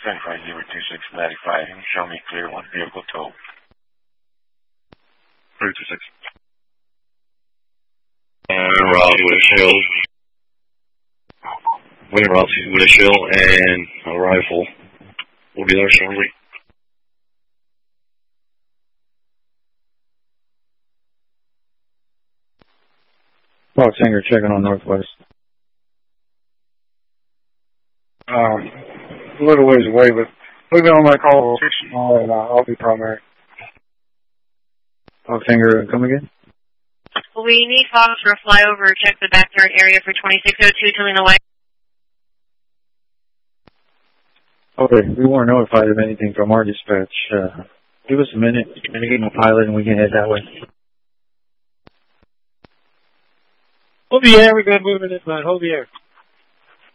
Verify 02695 and show me clear one vehicle tow. 326. Route with a shield. Wayne route with a shield and a rifle. We'll be there shortly. Fox Hangar checking on Northwest. A little ways away, but leave it on my call and I'll be primary. Fox Hangar, come again? We need Fox for a flyover. Check the backyard area for 2602 Toledo Way. Okay, we weren't notified of anything from our dispatch. Give us a minute, get my pilot, and we can head that way. Hold the air, we're going to move in this line. Hold the air.